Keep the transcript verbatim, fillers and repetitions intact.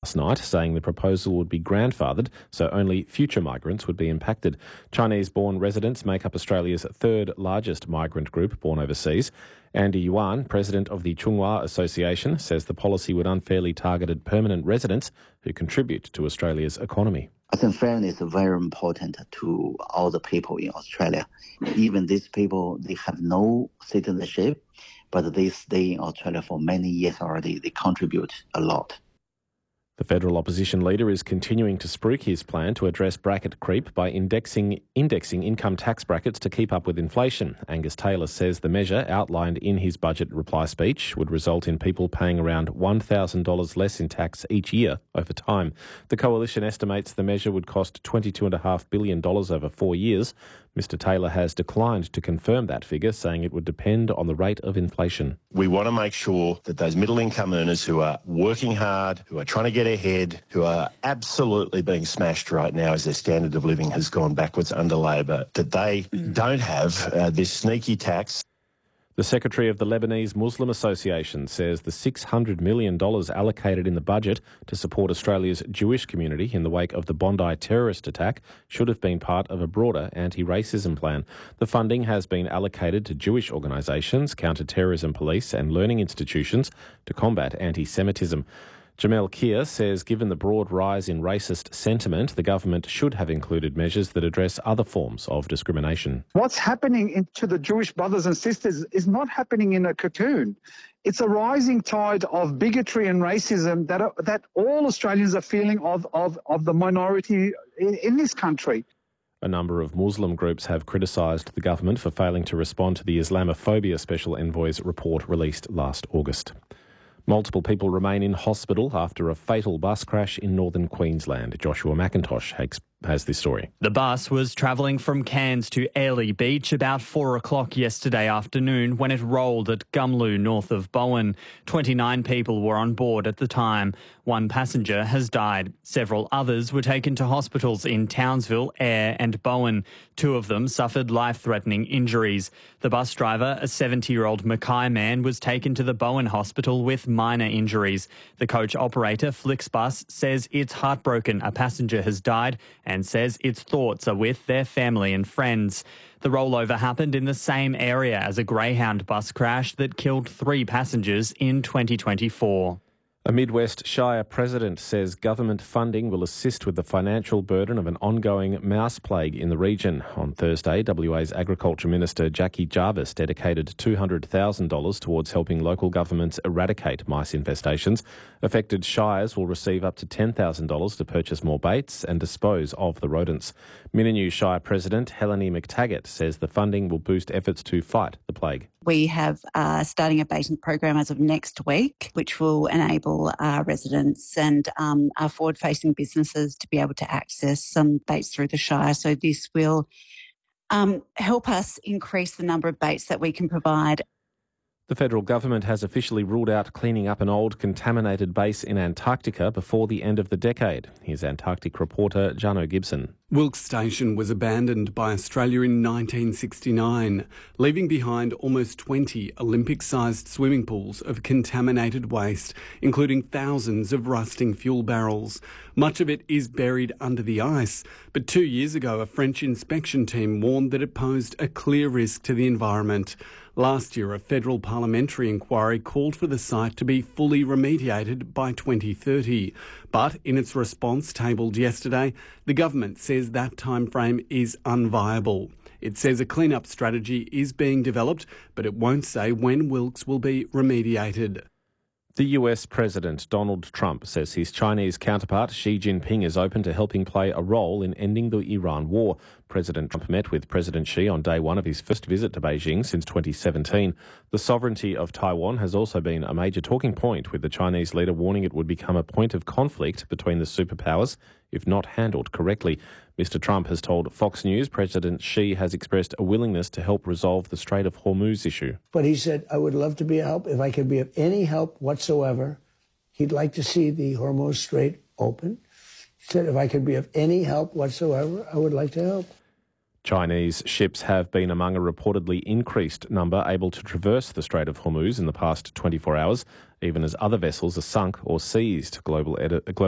last night, saying the proposal would be grandfathered, so only future migrants would be impacted. Chinese-born residents make up Australia's third largest migrant group born overseas. Andy Yuan, president of the Tsinghua Association, says the policy would unfairly target permanent residents who contribute to Australia's economy. I think fairness is very important to all the people in Australia. Even these people, they have no citizenship, but they stay in Australia for many years already. They contribute a lot. The federal opposition leader is continuing to spruik his plan to address bracket creep by indexing indexing income tax brackets to keep up with inflation. Angus Taylor says the measure, outlined in his budget reply speech, would result in people paying around one thousand dollars less in tax each year over time. The coalition estimates the measure would cost twenty-two point five billion dollars over four years. Mister Taylor has declined to confirm that figure, saying it would depend on the rate of inflation. We want to make sure that those middle-income earners who are working hard, who are trying to get ahead, who are absolutely being smashed right now as their standard of living has gone backwards under Labor, that they don't have uh, this sneaky tax. The Secretary of the Lebanese Muslim Association says the six hundred million dollars allocated in the budget to support Australia's Jewish community in the wake of the Bondi terrorist attack should have been part of a broader anti-racism plan. The funding has been allocated to Jewish organisations, counter-terrorism police and learning institutions to combat anti-Semitism. Jamel Kier says given the broad rise in racist sentiment, the government should have included measures that address other forms of discrimination. What's happening in, to the Jewish brothers and sisters is not happening in a cocoon. It's a rising tide of bigotry and racism that are, that all Australians are feeling of, of, of the minority in, in this country. A number of Muslim groups have criticised the government for failing to respond to the Islamophobia Special Envoy's report released last August. Multiple people remain in hospital after a fatal bus crash in northern Queensland. Joshua McIntosh has, has this story. The bus was travelling from Cairns to Airlie Beach about four o'clock yesterday afternoon when it rolled at Gumloo, north of Bowen. twenty-nine people were on board at the time. One passenger has died. Several others were taken to hospitals in Townsville, Ayr and Bowen. Two of them suffered life-threatening injuries. The bus driver, a seventy-year-old Mackay man, was taken to the Bowen Hospital with minor injuries. The coach operator, Flixbus, says it's heartbroken a passenger has died and says its thoughts are with their family and friends. The rollover happened in the same area as a Greyhound bus crash that killed three passengers in twenty twenty-four. A Midwest Shire president says government funding will assist with the financial burden of an ongoing mouse plague in the region. On Thursday, W A's Agriculture Minister Jackie Jarvis dedicated two hundred thousand dollars towards helping local governments eradicate mice infestations. Affected shires will receive up to ten thousand dollars to purchase more baits and dispose of the rodents. Mininu Shire President Helene McTaggart says the funding will boost efforts to fight the plague. We have uh, starting a baiting program as of next week, which will enable our residents and um, our forward-facing businesses to be able to access some baits through the Shire. So this will um, help us increase the number of baits that we can provide. The federal government has officially ruled out cleaning up an old contaminated base in Antarctica before the end of the decade. Here's Antarctic reporter Jano Gibson. Wilkes Station was abandoned by Australia in nineteen sixty-nine, leaving behind almost twenty Olympic-sized swimming pools of contaminated waste, including thousands of rusting fuel barrels. Much of it is buried under the ice, but two years ago a French inspection team warned that it posed a clear risk to the environment. Last year, a federal parliamentary inquiry called for the site to be fully remediated by twenty thirty. But in its response tabled yesterday, the government says that timeframe is unviable. It says a clean-up strategy is being developed, but it won't say when Wilkes will be remediated. The U S President Donald Trump says his Chinese counterpart Xi Jinping is open to helping play a role in ending the Iran war. President Trump met with President Xi on day one of his first visit to Beijing since twenty seventeen. The sovereignty of Taiwan has also been a major talking point, with the Chinese leader warning it would become a point of conflict between the superpowers if not handled correctly. Mister Trump has told Fox News President Xi has expressed a willingness to help resolve the Strait of Hormuz issue. But he said, I would love to be a help. If I could be of any help whatsoever, he'd like to see the Hormuz Strait open. He said, if I could be of any help whatsoever, I would like to help. Chinese ships have been among a reportedly increased number able to traverse the Strait of Hormuz in the past twenty-four hours, even as other vessels are sunk or seized. Global, edit-